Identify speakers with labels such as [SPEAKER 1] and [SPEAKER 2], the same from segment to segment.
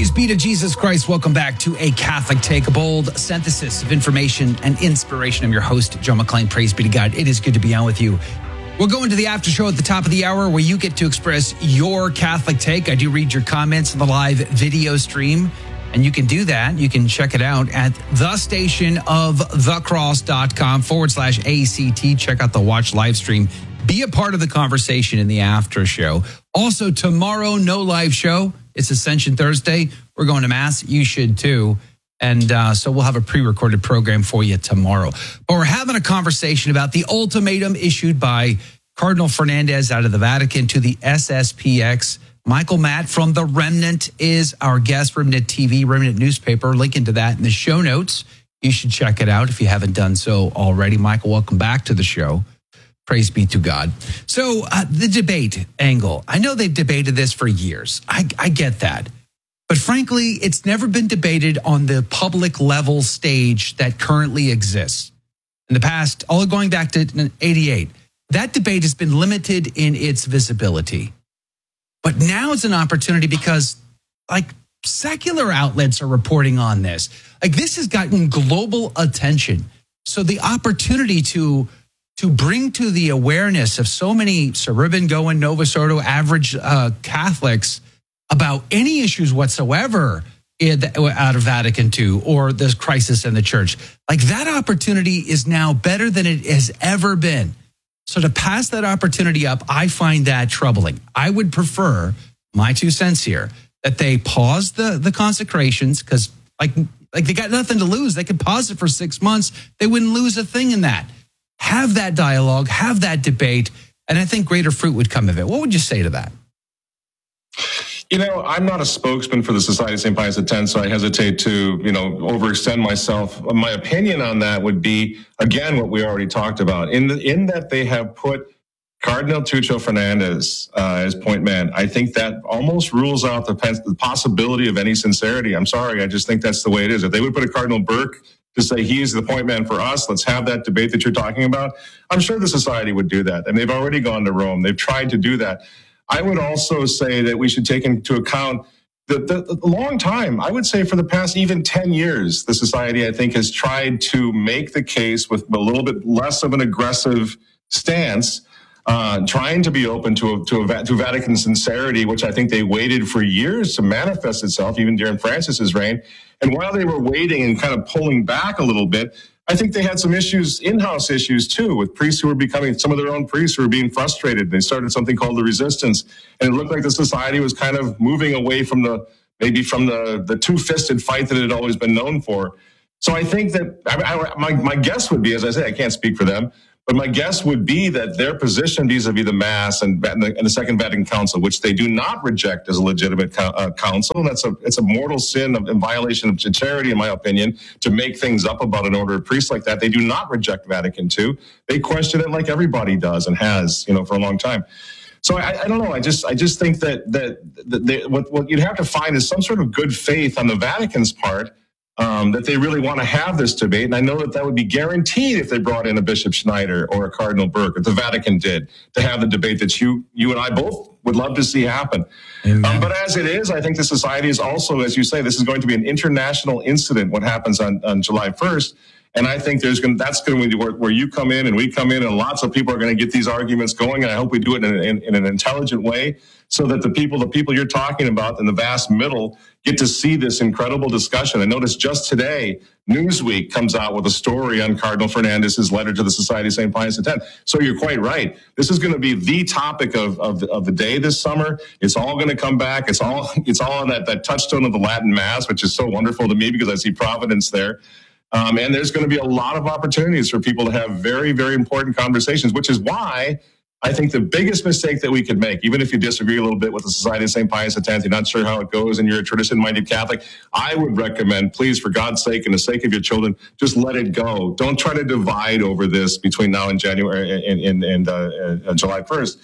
[SPEAKER 1] Praise be to Jesus Christ. Welcome back to A Catholic Take, a bold synthesis of information and inspiration. I'm your host, Joe McLean. Praise be to God. It is good to be on with you. We'll go into the after show at the top of the hour where you get to express your Catholic take. I do read your comments on the live video stream, and you can do that. You can check it out at thestationofthecross.com/ACT. Check out the watch live stream. Be a part of the conversation in the after show. Also, tomorrow, no live show. It's Ascension Thursday. We're going to Mass. You should too. And so we'll have a pre-recorded program for you tomorrow. But we're having a conversation about the ultimatum issued by Cardinal Fernandez out of the Vatican to the SSPX. Michael Matt from The Remnant is our guest, Remnant TV, Remnant newspaper. Link into that in the show notes. You should check it out if you haven't done so already. Michael, welcome back to the show. Praise be to God. So the debate angle, I know they've debated this for years. I get that. But frankly, it's never been debated on the public level stage that currently exists. In the past, all going back to 1988, that debate has been limited in its visibility. But now it's an opportunity because secular outlets are reporting on this. This has gotten global attention. So the opportunity to bring to the awareness of so many suburban going Novus Ordo average Catholics about any issues whatsoever out of Vatican II or the crisis in the church. That opportunity is now better than it has ever been. So to pass that opportunity up, I find that troubling. I would prefer, my 2 cents here, that they pause the consecrations because they got nothing to lose. They could pause it for 6 months. They wouldn't lose a thing in that. Have that dialogue, have that debate, and I think greater fruit would come of it. What would you say to that?
[SPEAKER 2] I'm not a spokesman for the Society of St. Pius X, so I hesitate to, overextend myself. My opinion on that would be, again, what we already talked about. In that they have put Cardinal Tuccio Fernandez as point man, I think that almost rules out the possibility of any sincerity. I'm sorry, I just think that's the way it is. If they would put a Cardinal Burke to say he's the point man for us, let's have that debate that you're talking about, I'm sure the society would do that. And they've already gone to Rome. They've tried to do that. I would also say that we should take into account the long time, I would say for the past even 10 years, the society, I think, has tried to make the case with a little bit less of an aggressive stance, trying to be open to Vatican sincerity, which I think they waited for years to manifest itself, even during Francis's reign. And while they were waiting and kind of pulling back a little bit, I think they had some issues, in-house issues too, with priests who were becoming, some of their own priests who were being frustrated. They started something called the Resistance, and it looked like the society was kind of moving away from the two-fisted fight that it had always been known for. So I think that my guess would be, as I say, I can't speak for them, but my guess would be that their position vis-a-vis the Mass and the Second Vatican Council, which they do not reject as a legitimate council, and it's a mortal sin in violation of charity, in my opinion, to make things up about an order of priests like that. They do not reject Vatican II. They question it like everybody does and has, for a long time. So I don't know. I just think that what you'd have to find is some sort of good faith on the Vatican's part. That they really want to have this debate. And I know that would be guaranteed if they brought in a Bishop Schneider or a Cardinal Burke, if the Vatican did, to have the debate that you and I both would love to see happen. But as it is, I think the society is also, as you say, this is going to be an international incident, what happens on July 1st. And I think that's going to be where you come in and we come in, and lots of people are going to get these arguments going. And I hope we do it in an intelligent way so that the people you're talking about in the vast middle get to see this incredible discussion. And notice just today, Newsweek comes out with a story on Cardinal Fernandez's letter to the Society of St. Pius X. So you're quite right. This is going to be the topic of the day this summer. It's all going to come back. It's all on that touchstone of the Latin Mass, which is so wonderful to me because I see Providence there. And there's going to be a lot of opportunities for people to have very, very important conversations, which is why I think the biggest mistake that we could make, even if you disagree a little bit with the Society of St. Pius X, you're not sure how it goes and you're a tradition-minded Catholic, I would recommend, please, for God's sake and the sake of your children, just let it go. Don't try to divide over this between now and January and July 1st.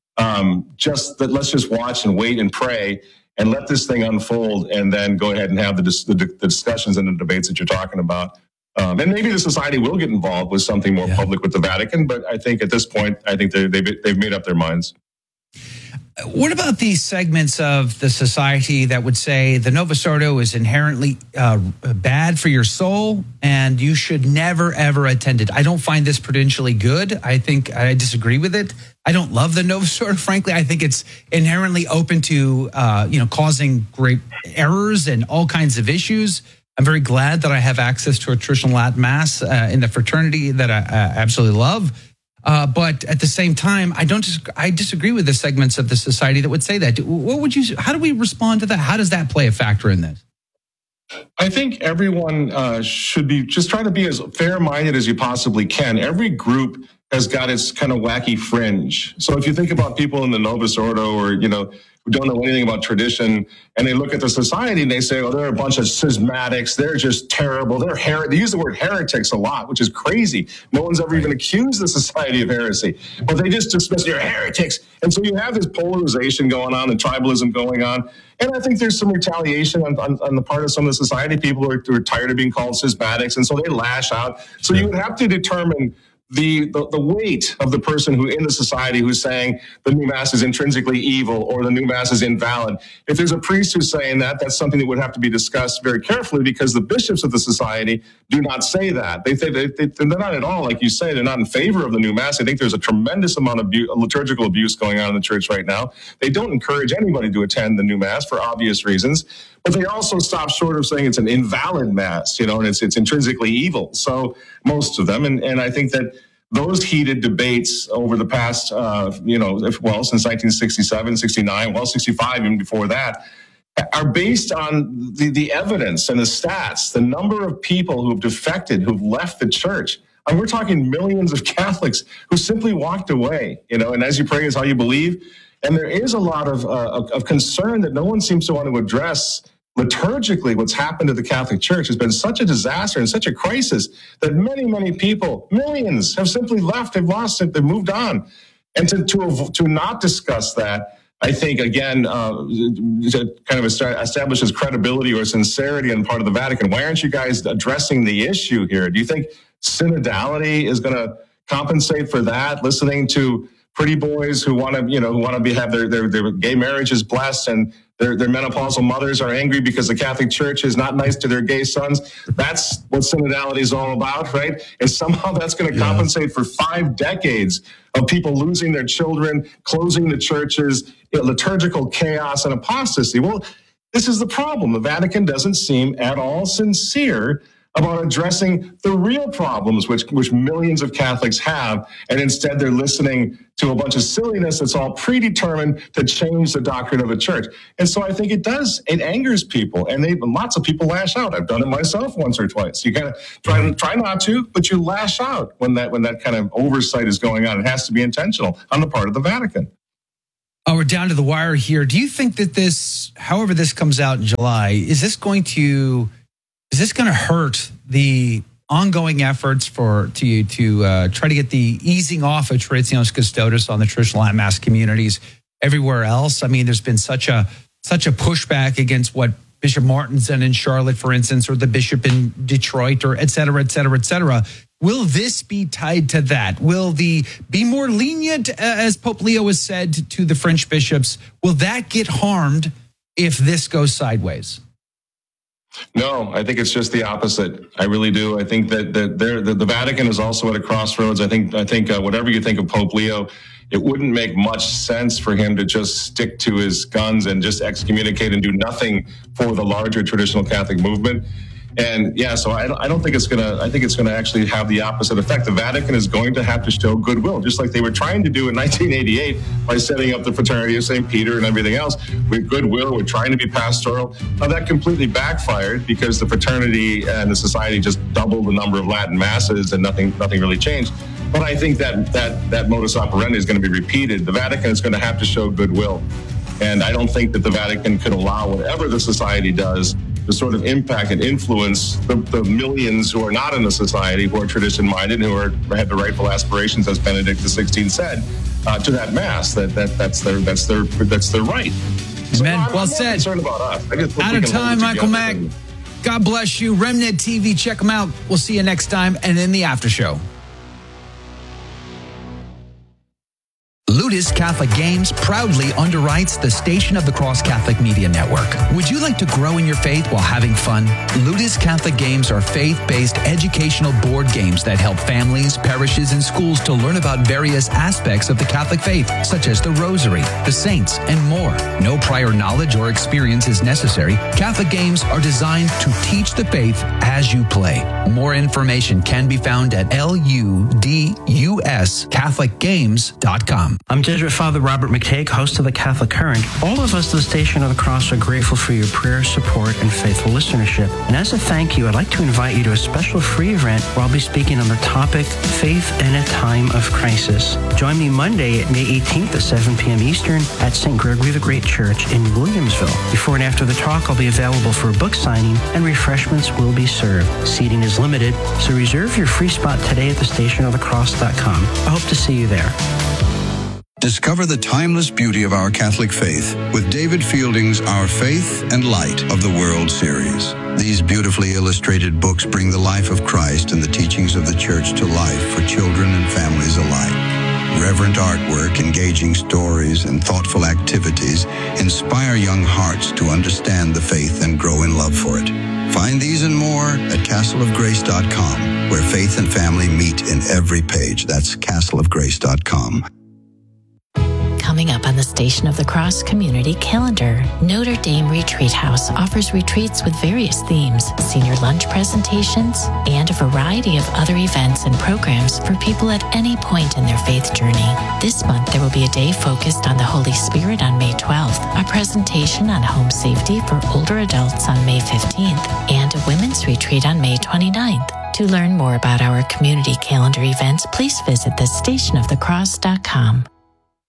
[SPEAKER 2] Let's just watch and wait and pray and let this thing unfold, and then go ahead and have the discussions and the debates that you're talking about. And maybe the society will get involved with something more public with the Vatican, but I think at this point, I think they've made up their minds.
[SPEAKER 1] What about these segments of the society that would say the Novus Ordo is inherently bad for your soul and you should never, ever attend it? I don't find this prudentially good. I think I disagree with it. I don't love the Novus Ordo, frankly. I think it's inherently open to, causing great errors and all kinds of issues. I'm very glad that I have access to a traditional Latin Mass in the fraternity that I absolutely love. But at the same time, I disagree with the segments of the society that would say that. How do we respond to that? How does that play a factor in this?
[SPEAKER 2] I think everyone should be just try to be as fair-minded as you possibly can. Every group has got its kind of wacky fringe. So if you think about people in the Novus Ordo or, who don't know anything about tradition, and they look at the society and they say, oh, they're a bunch of schismatics. They're just terrible. They use the word heretics a lot, which is crazy. No one's ever even accused the society of heresy, but they just dismiss you're heretics. And so you have this polarization going on and tribalism going on. And I think there's some retaliation on the part of some of the society. People who are tired of being called schismatics, and so they lash out. So you would have to determine the weight of the person who in the society who's saying the new mass is intrinsically evil or the new mass is invalid. If there's a priest who's saying that, that's something that would have to be discussed very carefully, because the bishops of the society do not say that. They're not at all, like you say, they're not in favor of the new mass. I think there's a tremendous amount of liturgical abuse going on in the church right now. They don't encourage anybody to attend the new mass for obvious reasons, but they also stop short of saying it's an invalid mass, and it's intrinsically evil. So most of them, and I think that those heated debates over the past, since 1967, 69, 65, even before that, are based on the evidence and the stats, the number of people who have defected, who've left the church. And we're talking millions of Catholics who simply walked away, and as you pray is how you believe. And there is a lot of concern that no one seems to want to address. Liturgically, what's happened to the Catholic Church has been such a disaster and such a crisis that many, many people, millions, have simply left, they've lost it, they've moved on. And to not discuss that, I think, again, kind of establishes credibility or sincerity on part of the Vatican. Why aren't you guys addressing the issue here? Do you think synodality is going to compensate for that? Listening to pretty boys who want to have their gay marriages blessed, and their menopausal mothers are angry because the Catholic Church is not nice to their gay sons. That's what synodality is all about, right? And somehow that's going to compensate for 5 decades of people losing their children, closing the churches, liturgical chaos and apostasy. Well, this is the problem. The Vatican doesn't seem at all sincere about addressing the real problems which millions of Catholics have, and instead they're listening to a bunch of silliness that's all predetermined to change the doctrine of the church. And so I think it angers people, and lots of people lash out. I've done it myself once or twice. You gotta try not to, but you lash out when that kind of oversight is going on. It has to be intentional on the part of the Vatican.
[SPEAKER 1] Oh, we're down to the wire here. Do you think that this, however this comes out in July, is this going to hurt the ongoing efforts to try to get the easing off of Traditionis Custodes on the traditional Latin Mass communities everywhere else? I mean, there's been such a pushback against what Bishop Martin's done in Charlotte, for instance, or the bishop in Detroit, or et cetera, et cetera, et cetera. Will this be tied to that? Will be more lenient, as Pope Leo has said to the French bishops? Will that get harmed if this goes sideways?
[SPEAKER 2] No, I think it's just the opposite. I really do. I think that the Vatican is also at a crossroads. I think whatever you think of Pope Leo, it wouldn't make much sense for him to just stick to his guns and just excommunicate and do nothing for the larger traditional Catholic movement. And so I don't think it's gonna. I think it's gonna actually have the opposite effect. The Vatican is going to have to show goodwill, just like they were trying to do in 1988 by setting up the Fraternity of St. Peter and everything else. With goodwill, we're trying to be pastoral. Now that completely backfired because the fraternity and the society just doubled the number of Latin masses and nothing really changed. But I think that modus operandi is going to be repeated. The Vatican is going to have to show goodwill, and I don't think that the Vatican could allow whatever the society does to sort of impact and influence the millions who are not in the society, who are tradition-minded, who have the rightful aspirations, as Benedict XVI said, to that mass. That's their right.
[SPEAKER 1] Amen. Well said.
[SPEAKER 2] Concerned about us.
[SPEAKER 1] Out of time, Michael Mack. God bless you. Remnant TV. Check them out. We'll see you next time, and in the after show. Ludus Catholic Games proudly underwrites the Station of the Cross Catholic Media Network. Would you like to grow in your faith while having fun? Ludus Catholic Games are faith-based educational board games that help families, parishes, and schools to learn about various aspects of the Catholic faith, such as the Rosary, the Saints, and more. No prior knowledge or experience is necessary. Catholic games are designed to teach the faith as you play. More information can be found at LUDUSCatholicGames.com.
[SPEAKER 3] I'm Jesuit Father Robert McTague, host of the Catholic Current. All of us at the Station of the Cross are grateful for your prayers, support, and faithful listenership. And as a thank you, I'd like to invite you to a special free event where I'll be speaking on the topic, Faith in a Time of Crisis. Join me Monday, May 18th at 7 p.m. Eastern at St. Gregory the Great Church in Williamsville. Before and after the talk, I'll be available for a book signing and refreshments will be served. Seating is limited, so reserve your free spot today at thestationofthecross.com. I hope to see you there.
[SPEAKER 4] Discover the timeless beauty of our Catholic faith with David Fielding's Our Faith and Light of the World series. These beautifully illustrated books bring the life of Christ and the teachings of the Church to life for children and families alike. Reverent artwork, engaging stories, and thoughtful activities inspire young hearts to understand the faith and grow in love for it. Find these and more at castleofgrace.com, where faith and family meet in every page. That's castleofgrace.com.
[SPEAKER 5] Coming up on the Station of the Cross Community Calendar, Notre Dame Retreat House offers retreats with various themes, senior lunch presentations, and a variety of other events and programs for people at any point in their faith journey. This month, there will be a day focused on the Holy Spirit on May 12th, a presentation on home safety for older adults on May 15th, and a women's retreat on May 29th. To learn more about our community calendar events, please visit thestationofthecross.com.